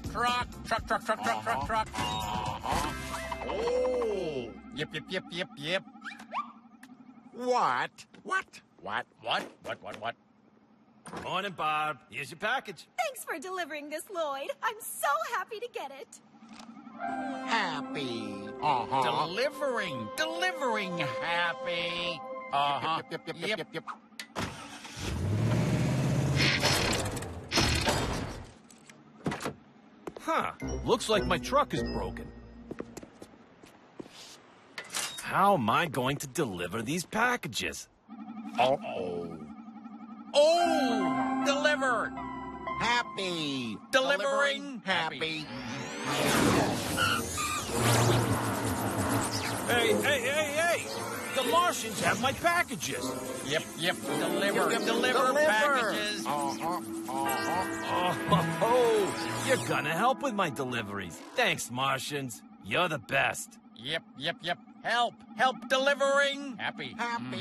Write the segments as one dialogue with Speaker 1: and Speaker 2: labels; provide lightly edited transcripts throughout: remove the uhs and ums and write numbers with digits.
Speaker 1: Truck. Oh. Yep.
Speaker 2: What?
Speaker 1: What?
Speaker 3: Morning, Barb. Here's your package.
Speaker 4: Thanks for delivering this, Lloyd. I'm so happy to get it.
Speaker 2: Happy.
Speaker 1: Delivering happy.
Speaker 2: Yep.
Speaker 3: Huh. Looks like my truck is broken. How am I going to deliver these packages?
Speaker 1: Oh, delivered.
Speaker 2: Happy.
Speaker 1: Delivering
Speaker 2: happy.
Speaker 3: Hey! The Martians have my packages.
Speaker 1: Yep. Deliver packages.
Speaker 3: Oh, you're gonna help with my deliveries. Thanks, Martians. You're the best.
Speaker 1: Yep. Help delivering. Happy.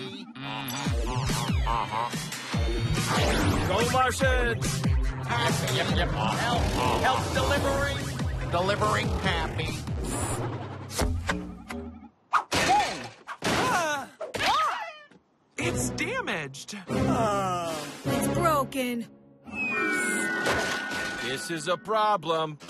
Speaker 3: Go, Martians!
Speaker 1: Yep. Help
Speaker 2: Delivering happy.
Speaker 5: It's damaged.
Speaker 4: It's broken.
Speaker 3: This is a problem.